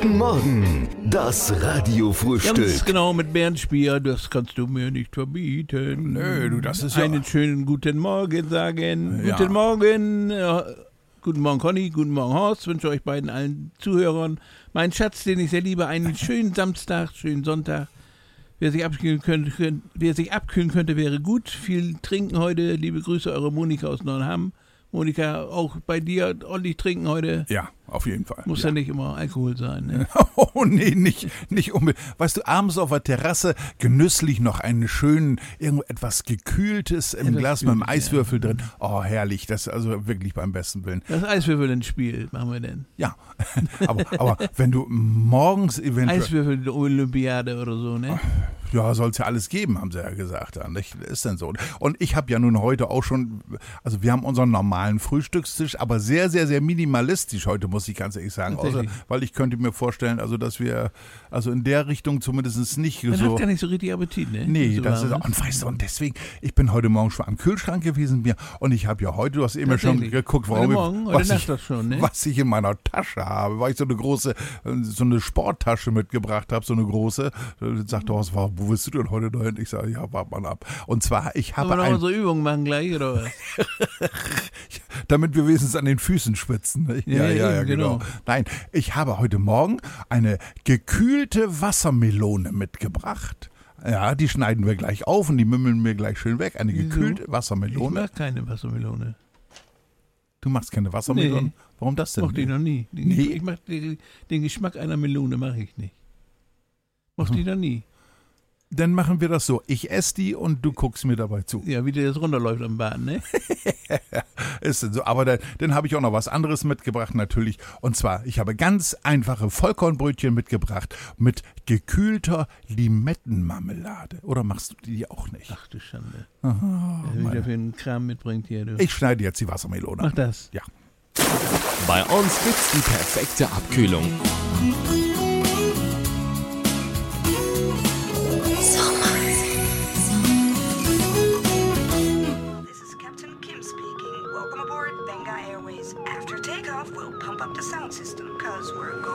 Guten Morgen, das Radiofrühstück. Ganz genau, mit Bernd Spier, das kannst du mir nicht verbieten. Nö, du, das ist ja... Einen schönen guten Morgen sagen. Ja. Guten Morgen, guten Morgen Conny, guten Morgen Horst. Wünsche euch beiden allen Zuhörern, mein Schatz, den ich sehr liebe, einen schönen Samstag, schönen Sonntag. Wer sich abkühlen könnte, wäre gut. Viel trinken heute. Liebe Grüße, eure Monika aus Neuenhamm. Monika, auch bei dir ordentlich trinken heute. Ja, auf jeden Fall. Muss ja nicht immer Alkohol sein. Ne? Oh nee, nicht unbedingt. Weißt du, abends auf der Terrasse genüsslich noch einen schönen, irgendetwas Gekühltes im Glas mit einem Eiswürfel drin. Oh, herrlich. Das ist also wirklich beim besten Willen. Das Eiswürfel-Spiel machen wir denn. Ja, aber wenn du morgens eventuell... Eiswürfel-Olympiade oder so, ne? Ja, soll es ja alles geben, haben sie ja gesagt. Ja, nicht? Ist denn so. Und ich habe ja nun heute auch schon, also wir haben unseren normalen Frühstückstisch, aber sehr, sehr, sehr minimalistisch heute, muss ich ganz ehrlich sagen. Außer, weil ich könnte mir vorstellen, also dass wir, also in der Richtung zumindest nicht Man so... hat gar nicht so richtig Appetit, ne? Nee, so das ist auch, und weißt du, und deswegen, ich bin heute Morgen schon am Kühlschrank gewesen und ich habe ja heute, du hast eben schon geguckt, was ich in meiner Tasche habe, weil ich so eine Sporttasche mitgebracht habe, so eine große. Sagte Horst, wo willst du denn heute dahin? Ich sage, ja, warte mal ab. Und zwar, ich habe noch so Übungen machen gleich, oder was? Damit wir wenigstens an den Füßen schwitzen. Ne? Ja, genau. Nein, ich habe heute Morgen eine gekühlte Wassermelone mitgebracht. Ja, die schneiden wir gleich auf und die mümmeln wir gleich schön weg. Eine gekühlte Wassermelone. Ich mag keine Wassermelone. Du machst keine Wassermelone? Nee. Warum das denn? Mochte ich noch nie. Ich mag den Geschmack einer Melone mache ich nicht. Mochte ich noch nie. Dann machen wir das so. Ich esse die und du guckst mir dabei zu. Ja, wie dir das runterläuft am Bad, ne? Ist denn so. Aber dann habe ich auch noch was anderes mitgebracht natürlich. Und zwar, ich habe ganz einfache Vollkornbrötchen mitgebracht mit gekühlter Limettenmarmelade. Oder machst du die auch nicht? Ach du Schande. Aha, Wer wieder für einen Kram mitbringt hier, du. Ich schneide jetzt die Wassermelone. Mach das. Ja. Bei uns gibt's die perfekte Abkühlung. Welcome aboard Benga Airways. After takeoff, we'll pump up the sound system, 'cause we're going